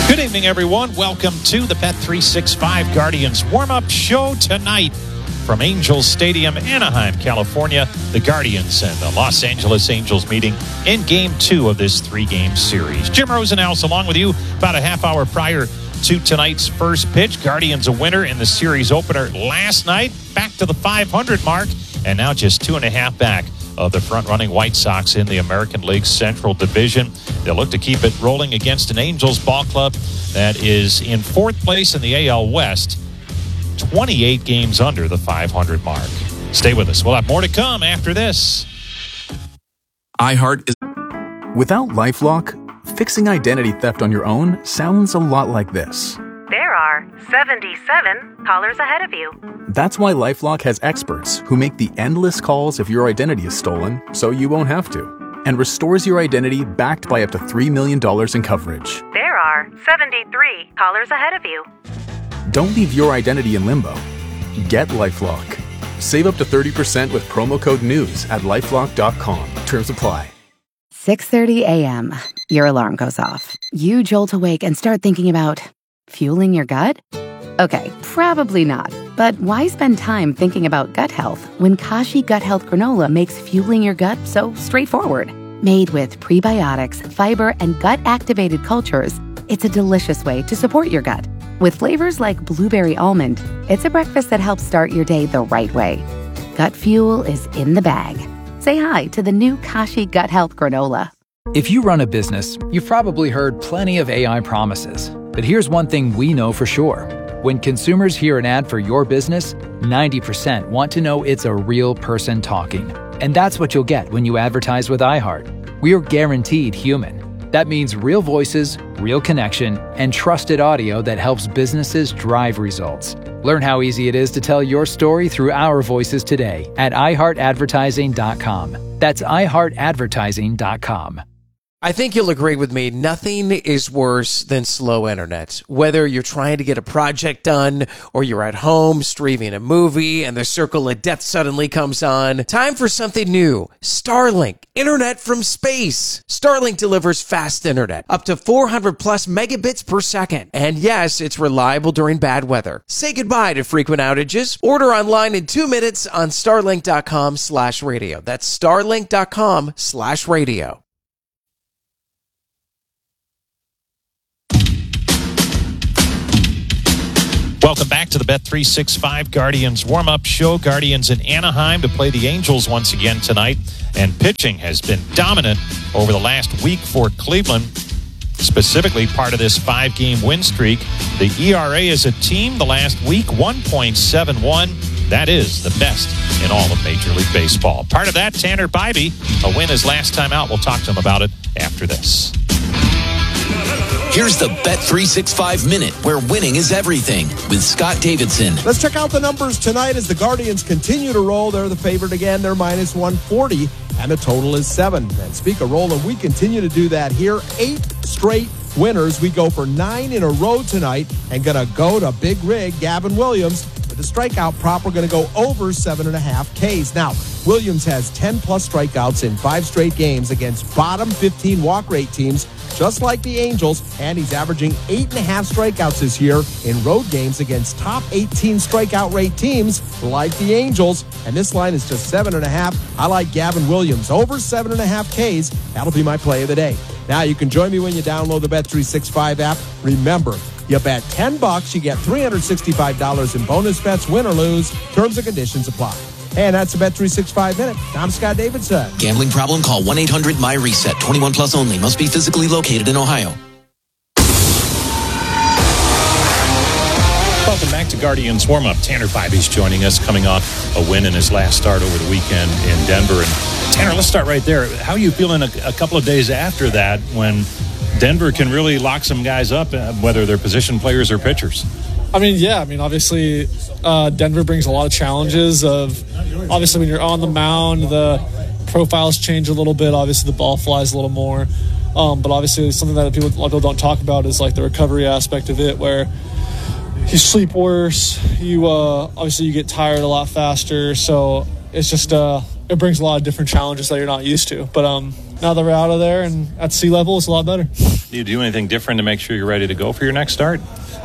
Good evening, everyone. Welcome to the Bet365 Guardians warm-up show tonight from Angels Stadium, Anaheim, California. The Guardians and the Los Angeles Angels meeting in Game 2 of this 3-game series. Jim Rosenhaus along with you about a half hour prior to tonight's first pitch. Guardians a winner in the series opener last night, back to the 500 mark, and now just 2.5 back of the front-running White Sox in the American League Central Division. They'll look to keep it rolling against an Angels ball club that is in 4th place in the AL West, 28 games under the 500 mark. Stay with us. We'll have more to come after this. iHeart is... Without LifeLock, fixing identity theft on your own sounds a lot like this. There are 77 callers ahead of you. That's why LifeLock has experts who make the endless calls if your identity is stolen, so you won't have to, and restores your identity backed by up to $3 million in coverage. There are 73 callers ahead of you. Don't leave your identity in limbo. Get LifeLock. Save up to 30% with promo code NEWS at LifeLock.com. Terms apply. 6:30 a.m. Your alarm goes off. You jolt awake and start thinking about fueling your gut? Okay, probably not. But why spend time thinking about gut health when Kashi Gut Health Granola makes fueling your gut so straightforward? Made with prebiotics, fiber, and gut-activated cultures, it's a delicious way to support your gut. With flavors like blueberry almond, it's a breakfast that helps start your day the right way. Gut fuel is in the bag. Say hi to the new Kashi Gut Health Granola. If you run a business, you've probably heard plenty of AI promises. But here's one thing we know for sure. When consumers hear an ad for your business, 90% want to know it's a real person talking. And that's what you'll get when you advertise with iHeart. We're guaranteed human. That means real voices, real connection, and trusted audio that helps businesses drive results. Learn how easy it is to tell your story through our voices today at iHeartAdvertising.com. That's iHeartAdvertising.com. I think you'll agree with me, nothing is worse than slow internet. Whether you're trying to get a project done or you're at home streaming a movie and the circle of death suddenly comes on, time for something new. Starlink, internet from space. Starlink delivers fast internet, up to 400 plus megabits per second. And yes, it's reliable during bad weather. Say goodbye to frequent outages. Order online in 2 minutes on starlink.com/radio. That's starlink.com/radio. Welcome back to the Bet365 Guardians warm-up show. Guardians in Anaheim to play the Angels once again tonight. And pitching has been dominant over the last week for Cleveland, specifically part of this 5-game win streak. The ERA as a team the last week, 1.71. That is the best in all of Major League Baseball. Part of that, Tanner Bybee, a win his last time out. We'll talk to him about it after this. Here's the Bet365 Minute, where winning is everything, with Scott Davidson. Let's check out the numbers tonight as the Guardians continue to roll. They're the favorite again. They're minus 140, and the total is 7. And speak of rolling, we continue to do that here. 8 straight winners. We go for 9 in a row tonight and going to go to Big Rig, Gavin Williams. With the strikeout prop, we're going to go over 7.5 Ks. Now, Williams has 10-plus strikeouts in 5 straight games against bottom 15 walk rate teams, just like the Angels, and he's averaging 8.5 strikeouts this year in road games against top 18 strikeout rate teams like the Angels, and this line is just 7.5. I like Gavin Williams over 7.5 Ks. That'll be my play of the day. Now, you can join me when you download the Bet365 app. Remember, you bet $10, you get $365 in bonus bets, win or lose. Terms and conditions apply. And that's the Bet365 Minute. I'm Scott Davidson. Gambling problem? Call 1-800-MY-RESET. 21 plus only. Must be physically located in Ohio. Welcome back to Guardians warm-up. Tanner Bybee's joining us, coming off a win in his last start over the weekend in Denver. And Tanner, let's start right there. How are you feeling a couple of days after that when Denver can really lock some guys up, whether they're position players or pitchers? Obviously, Denver brings a lot of challenges obviously, when you're on the mound, the profiles change a little bit. Obviously, the ball flies a little more. But obviously, something that a lot of people don't talk about is like the recovery aspect of it, where you sleep worse. You get tired a lot faster. So it's just it brings a lot of different challenges that you're not used to. But now that we're out of there and at sea level, it's a lot better. Do you do anything different to make sure you're ready to go for your next start?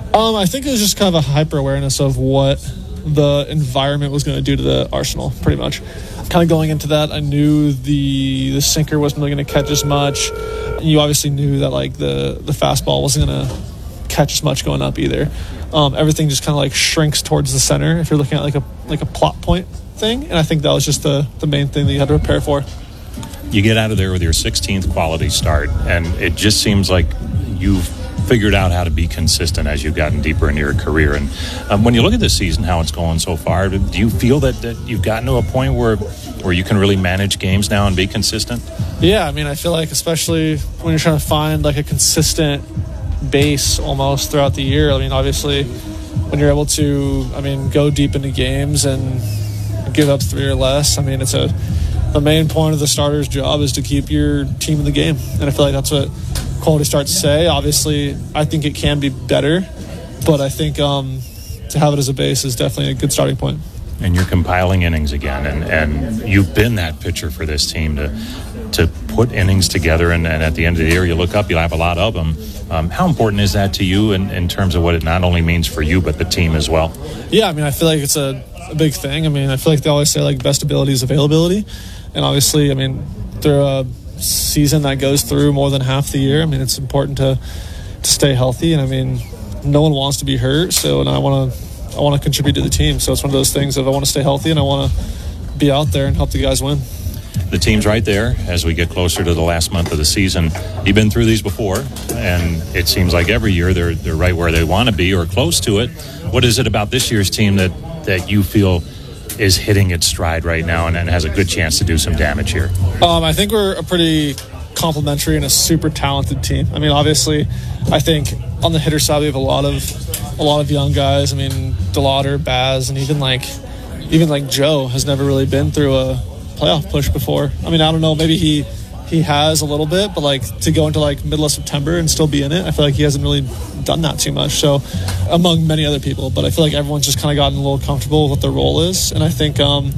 I think it was just kind of a hyper-awareness of what the environment was going to do to the Arsenal, pretty much. Kind of going into that, I knew the sinker wasn't really going to catch as much. You obviously knew that like the fastball wasn't going to catch as much going up either. Everything just kind of like shrinks towards the center if you're looking at like a plot point thing, and I think that was just the main thing that you had to prepare for. You get out of there with your 16th quality start, and it just seems like you've figured out how to be consistent as you've gotten deeper into your career. And when you look at this season, how it's going so far, do you feel that you've gotten to a point where you can really manage games now and be consistent? Yeah, I mean, I feel like especially when you're trying to find like a consistent base almost throughout the year. I mean, obviously, when you're able to, go deep into games and give up 3 or less, I mean, the main point of the starter's job is to keep your team in the game. And I feel like that's what quality starts say. Obviously, I think it can be better, but I think to have it as a base is definitely a good starting point. And you're compiling innings again, and you've been that pitcher for this team to put innings together, and at the end of the year, you look up, you'll have a lot of them. How important is that to you in terms of what it not only means for you, but the team as well? Yeah, I feel like it's a big thing. I feel like they always say like best ability is availability. And obviously, through a season that goes through more than half the year, it's important to stay healthy. And no one wants to be hurt. So, and I want to contribute to the team. So it's one of those things of I want to stay healthy and I want to be out there and help the guys win. The team's right there as we get closer to the last month of the season. You've been through these before, and it seems like every year they're right where they want to be or close to it. What is it about this year's team that you feel is hitting its stride right now and has a good chance to do some damage here? I think we're a pretty complementary and a super talented team. Obviously, I think on the hitter side we have a lot of young guys. DeLauder, Baz, and even like Joe has never really been through a playoff push before. I don't know, maybe he has a little bit, but to go into middle of September and still be in it, I feel like he hasn't really done that too much. So among many other people, but I feel like everyone's just kind of gotten a little comfortable with what their role is. And I think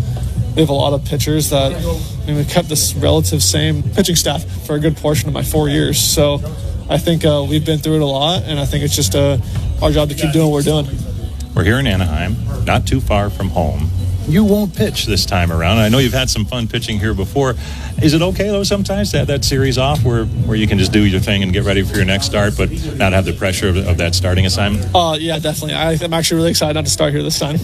we have a lot of pitchers that we've kept this relative same pitching staff for a good portion of my 4 years. So I think we've been through it a lot, and I think it's just our job to keep doing what we're doing. We're here in Anaheim, not too far from home. You won't pitch this time around. I know you've had some fun pitching here before. Is it okay, though, sometimes to have that series off where you can just do your thing and get ready for your next start, but not have the pressure of that starting assignment? Yeah, definitely. I'm actually really excited not to start here this time.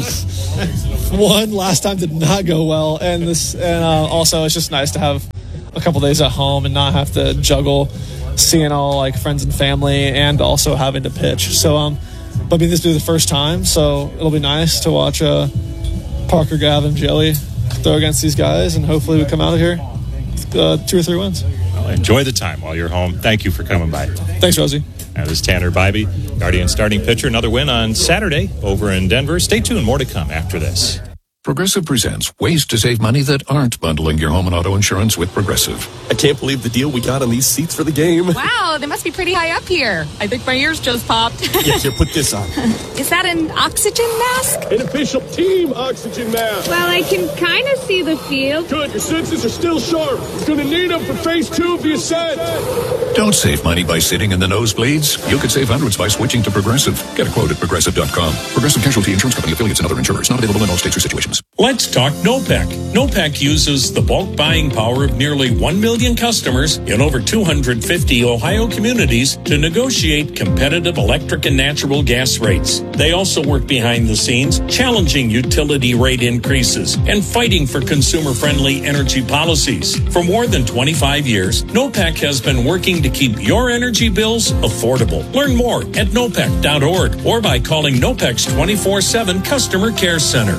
Last time did not go well, and also it's just nice to have a couple days at home and not have to juggle seeing all friends and family and also having to pitch. So, but this will be the first time, so it'll be nice to watch Parker, Gavin, Joey throw against these guys, and hopefully we come out of here with 2 or 3 wins. Well, enjoy the time while you're home. Thank you for coming by. Thanks, Rosie. This is Tanner Bybee, Guardian starting pitcher. Another win on Saturday over in Denver. Stay tuned. More to come after this. Progressive presents ways to save money that aren't bundling your home and auto insurance with Progressive. I can't believe the deal we got on these seats for the game. Wow, they must be pretty high up here. I think my ears just popped. Yeah, here, put this on. Is that an oxygen mask? An official team oxygen mask. Well, I can kind of see the field. Good, your senses are still sharp. You're going to need them for phase 2 of the ascent. Don't save money by sitting in the nosebleeds. You could save hundreds by switching to Progressive. Get a quote at Progressive.com. Progressive Casualty Insurance Company, affiliates, and other insurers. Not available in all states or situations. Let's talk NOPEC. NOPEC uses the bulk buying power of nearly 1 million customers in over 250 Ohio communities to negotiate competitive electric and natural gas rates. They also work behind the scenes, challenging utility rate increases and fighting for consumer-friendly energy policies. For more than 25 years, NOPEC has been working to keep your energy bills affordable. Learn more at nopec.org or by calling NOPEC's 24/7 Customer Care Center.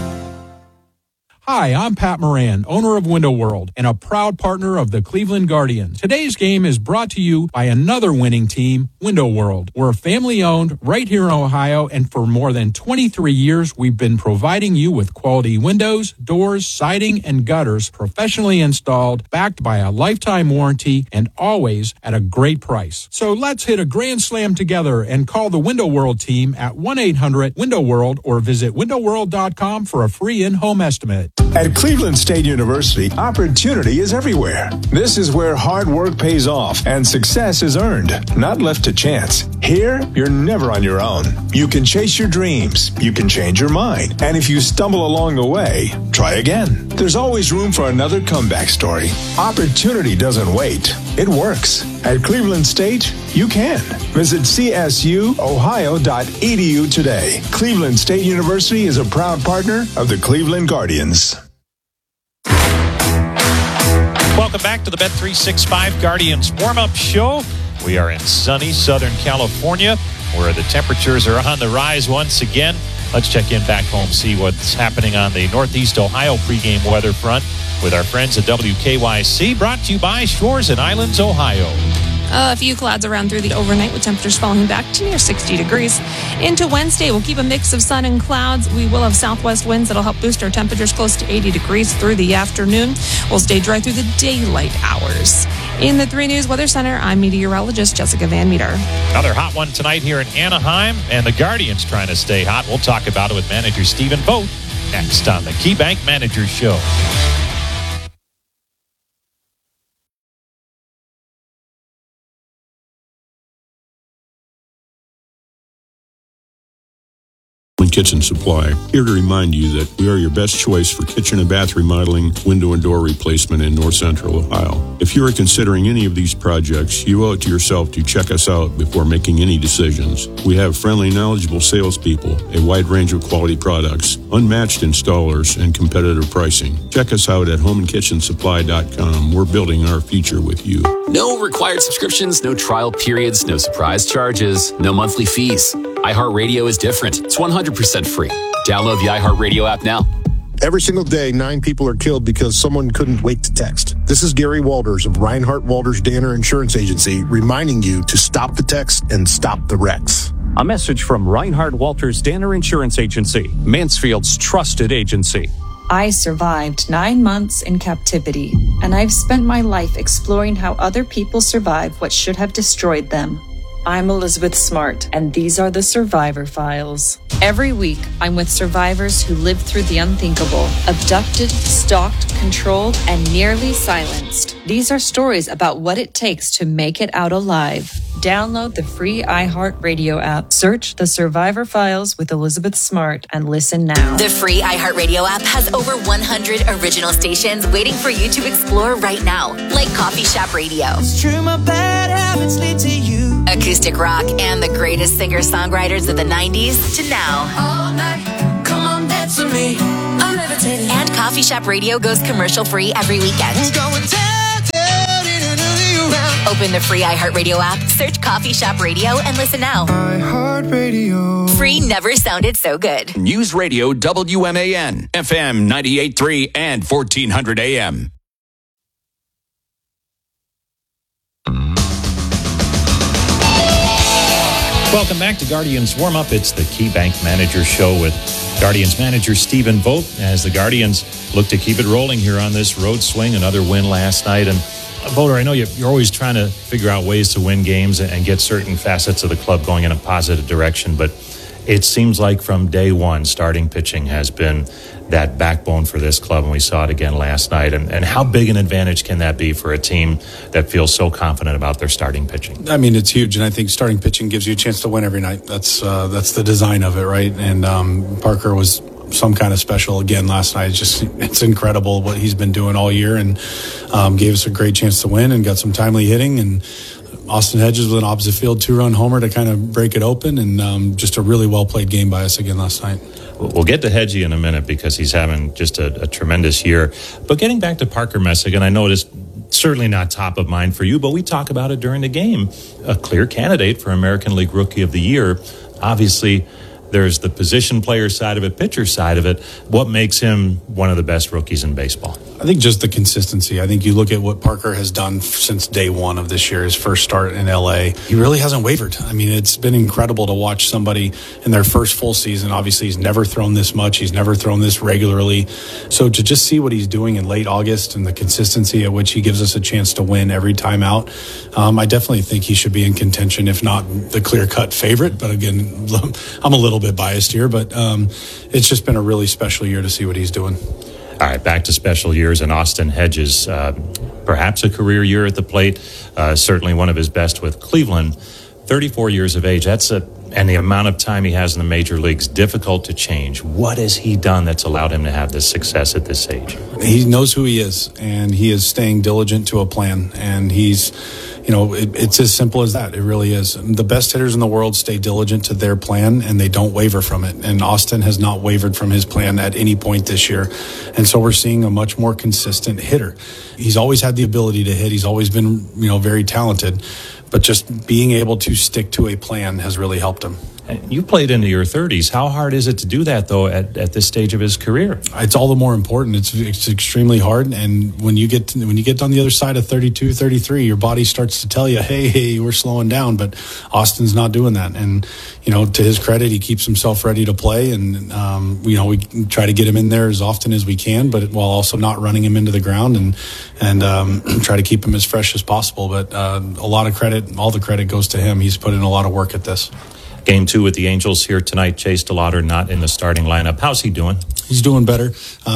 Hi, I'm Pat Moran, owner of Window World and a proud partner of the Cleveland Guardians. Today's game is brought to you by another winning team, Window World. We're family-owned right here in Ohio, and for more than 23 years, we've been providing you with quality windows, doors, siding, and gutters professionally installed, backed by a lifetime warranty, and always at a great price. So let's hit a grand slam together and call the Window World team at 1-800-WINDOW-WORLD or visit windowworld.com for a free in-home estimate. At Cleveland State University, opportunity is everywhere. This is where hard work pays off and success is earned, not left to chance. Here, you're never on your own. You can chase your dreams, you can change your mind, and if you stumble along the way, try again. There's always room for another comeback story. Opportunity doesn't wait. It works. At Cleveland State, you can. Visit csuohio.edu today. Cleveland State University is a proud partner of the Cleveland Guardians. Welcome back to the Bet365 Guardians warm-up show. We are in sunny Southern California, where the temperatures are on the rise once again. Let's check in back home, see what's happening on the Northeast Ohio pregame weather front with our friends at WKYC, brought to you by Shores and Islands, Ohio. A few clouds around through the overnight with temperatures falling back to near 60 degrees. Into Wednesday, we'll keep a mix of sun and clouds. We will have southwest winds that'll help boost our temperatures close to 80 degrees through the afternoon. We'll stay dry through the daylight hours. In the 3 News Weather Center, I'm meteorologist Jessica Van Meter. Another hot one tonight here in Anaheim, and the Guardians trying to stay hot. We'll talk about it with manager Stephen Vogt next on the KeyBank Manager Show. Kitchen Supply, here to remind you that we are your best choice for kitchen and bath remodeling, window and door replacement in North Central Ohio. If you are considering any of these projects, you owe it to yourself to check us out before making any decisions. We have friendly, knowledgeable salespeople, a wide range of quality products, unmatched installers, and competitive pricing. Check us out at homeandkitchensupply.com. We're building our future with you. No required subscriptions, no trial periods, no surprise charges, no monthly fees. iHeartRadio is different. It's 100% free. Download the iHeartRadio app now. Every single day, 9 people are killed because someone couldn't wait to text. This is Gary Walters of Reinhardt Walters Danner Insurance Agency reminding you to stop the text and stop the wrecks. A message from Reinhardt Walters Danner Insurance Agency, Mansfield's trusted agency. I survived 9 months in captivity, and I've spent my life exploring how other people survive what should have destroyed them. I'm Elizabeth Smart, and these are the Survivor Files. Every week, I'm with survivors who lived through the unthinkable, abducted, stalked, controlled, and nearly silenced. These are stories about what it takes to make it out alive. Download the free iHeartRadio app, search the Survivor Files with Elizabeth Smart, and listen now. The free iHeartRadio app has over 100 original stations waiting for you to explore right now, like Coffee Shop Radio. It's true, my bad habits lead to you. Acoustic rock and the greatest singer-songwriters of the 90s to now. All night, come on, dance with me. I'm levitating. And Coffee Shop Radio goes commercial-free every weekend. We're going down, down, in another round. Open the free iHeartRadio app, search Coffee Shop Radio, and listen now. iHeartRadio. Free never sounded so good. News Radio WMAN, FM 98.3 and 1400 AM. Welcome back to Guardians Warm-Up. It's the KeyBank Manager Show with Guardians manager Stephen Vogt as the Guardians look to keep it rolling here on this road swing. Another win last night. And Vogt, I know you're always trying to figure out ways to win games and get certain facets of the club going in a positive direction. But it seems like from day one, starting pitching has been that backbone for this club, and we saw it again last night. And how big an advantage can that be for a team that feels so confident about their starting pitching? I mean, it's huge, and I think starting pitching gives you a chance to win every night. That's the design of it, right? And Parker was some kind of special again last night. It's incredible what he's been doing all year, and gave us a great chance to win and got some timely hitting. And Austin Hedges with an opposite field 2-run homer to kind of break it open, and just a really well-played game by us again last night. We'll get to Hedgie in a minute because he's having just a tremendous year. But getting back to Parker Messick, and I know it is certainly not top of mind for you, but we talk about it during the game. A clear candidate for American League Rookie of the Year. Obviously, there's the position player side of it, pitcher side of it. What makes him one of the best rookies in baseball? I think just the consistency. I think you look at what Parker has done since day one of this year, his first start in LA. He really hasn't wavered. I mean, it's been incredible to watch somebody in their first full season. Obviously, he's never thrown this much. He's never thrown this regularly. So to just see what he's doing in late August and the consistency at which he gives us a chance to win every time out, I definitely think he should be in contention, if not the clear-cut favorite. But again, I'm a little bit biased here, but it's just been a really special year to see what he's doing. All All right, back to special years and Austin Hedges. Perhaps a career year at the plate. Certainly one of his best with Cleveland. 34 years of age. And the amount of time he has in the major leagues, difficult to change. What has he done that's allowed him to have this success at this age? He knows who he is, and he is staying diligent to a plan. And he's, it's as simple as that. It really is. The best hitters in the world stay diligent to their plan, and they don't waver from it. And Austin has not wavered from his plan at any point this year. And so we're seeing a much more consistent hitter. He's always had the ability to hit. He's always been, very talented. But just being able to stick to a plan has really helped him. You played into your 30s. How hard is it to do that, though, at this stage of his career? It's all the more important. It's extremely hard. And when you get on the other side of 32, 33, your body starts to tell you, hey, we're slowing down. But Austin's not doing that. And, to his credit, he keeps himself ready to play. And, we try to get him in there as often as we can, but while also not running him into the ground and try to keep him as fresh as possible. But all the credit goes to him. He's put in a lot of work at this. Game 2 with the Angels here tonight. Chase DeLauder not in the starting lineup. How's he doing? He's doing better.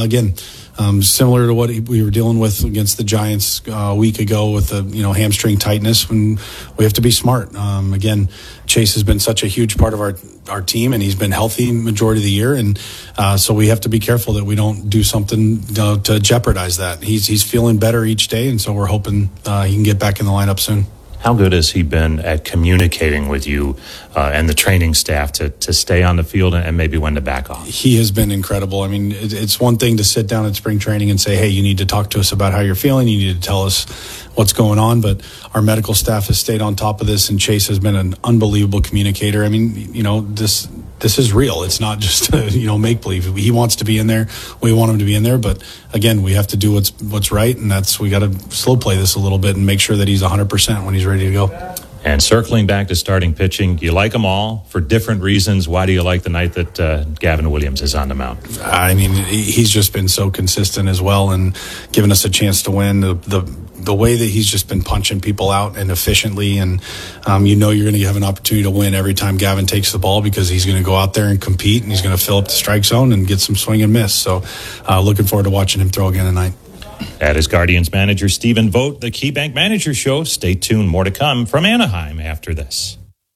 Similar to what we were dealing with against the Giants a week ago with the hamstring tightness. When we have to be smart. Chase has been such a huge part of our team, and he's been healthy majority of the year, and so we have to be careful that we don't do something to jeopardize that. He's feeling better each day, and so we're hoping he can get back in the lineup soon. How good has he been at communicating with you and the training staff to stay on the field and maybe when to back off? He has been incredible. I mean, it's one thing to sit down at spring training and say, hey, you need to talk to us about how you're feeling. You need to tell us what's going on. But our medical staff has stayed on top of this, and Chase has been an unbelievable communicator. I mean, this is real. It's not just make-believe. He wants to be in there. We want him to be in there. But, again, we have to do what's right, and we got to slow play this a little bit and make sure that he's 100% when he's ready to go. And circling back to starting pitching, you like them all for different reasons. Why do you like the night that Gavin Williams is on the mound? I mean, he's just been so consistent as well and giving us a chance to win. The way that he's just been punching people out and efficiently, and you're going to have an opportunity to win every time Gavin takes the ball because he's going to go out there and compete, and he's going to fill up the strike zone and get some swing and miss. So looking forward to watching him throw again tonight. That is Guardians manager Stephen Vogt, the KeyBank Manager Show. Stay tuned. More to come from Anaheim after this.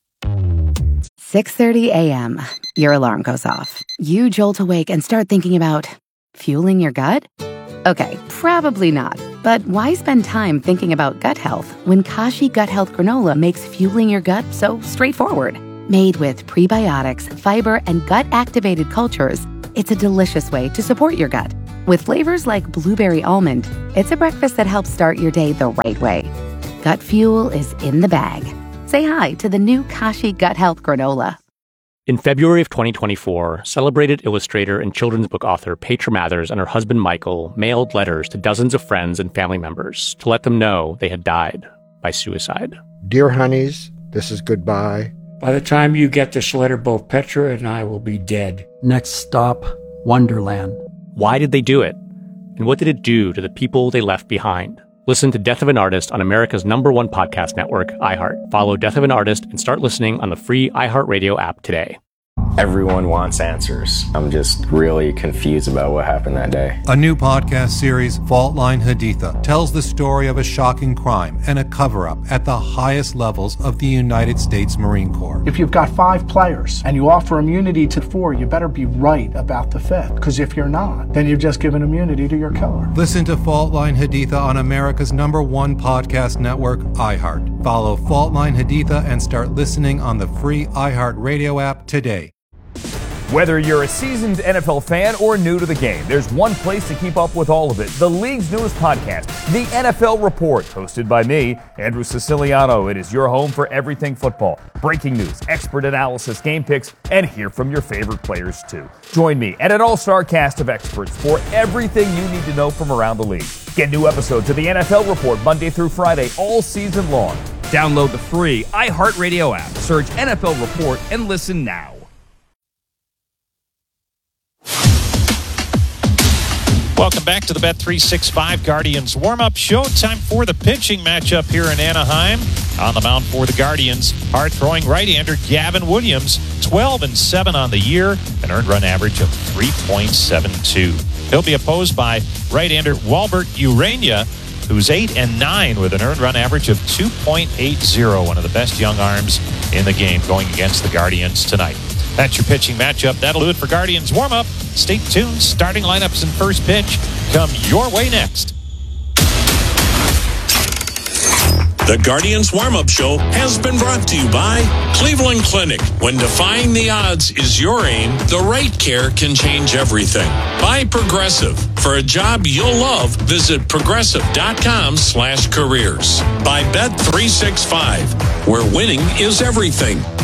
6:30 a.m. Your alarm goes off. You jolt awake and start thinking about fueling your gut? Okay, probably not. But why spend time thinking about gut health when Kashi Gut Health Granola makes fueling your gut so straightforward? Made with prebiotics, fiber, and gut-activated cultures, it's a delicious way to support your gut. With flavors like blueberry almond, it's a breakfast that helps start your day the right way. Gut fuel is in the bag. Say hi to the new Kashi Gut Health Granola. In February of 2024, celebrated illustrator and children's book author Petra Mathers and her husband Michael mailed letters to dozens of friends and family members to let them know they had died by suicide. Dear honeys, this is goodbye. By the time you get this letter, both Petra and I will be dead. Next stop, Wonderland. Why did they do it? And what did it do to the people they left behind? Listen to Death of an Artist on America's #1 podcast network, iHeart. Follow Death of an Artist and start listening on the free iHeartRadio app today. Everyone wants answers. I'm just really confused about what happened that day. A new podcast series, Fault Line Haditha, tells the story of a shocking crime and a cover-up at the highest levels of the United States Marine Corps. If you've got 5 players and you offer immunity to 4, you better be right about the 5th. Because if you're not, then you've just given immunity to your killer. Listen to Fault Line Haditha on America's #1 podcast network, iHeart. Follow Fault Line Haditha and start listening on the free iHeart Radio app today. Whether you're a seasoned NFL fan or new to the game, there's one place to keep up with all of it. The league's newest podcast, The NFL Report, hosted by me, Andrew Siciliano. It is your home for everything football. Breaking news, expert analysis, game picks, and hear from your favorite players too. Join me and an all-star cast of experts for everything you need to know from around the league. Get new episodes of The NFL Report Monday through Friday all season long. Download the free iHeartRadio app. Search NFL Report and listen now. Welcome back to the Bet365 Guardians warm-up show. Time for the pitching matchup here in Anaheim. On the mound for the Guardians, hard-throwing right-hander Gavin Williams, 12-7 on the year, an earned run average of 3.72. He'll be opposed by right-hander Walbert Urania, who's 8-9 with an earned run average of 2.80, one of the best young arms in the game going against the Guardians tonight. That's your pitching matchup. That'll do it for Guardians warm-up. Stay tuned. Starting lineups and first pitch come your way next. The Guardians Warm-Up Show has been brought to you by Cleveland Clinic. When defying the odds is your aim, the right care can change everything. By Progressive. For a job you'll love, visit progressive.com/careers. By Bet365, where winning is everything.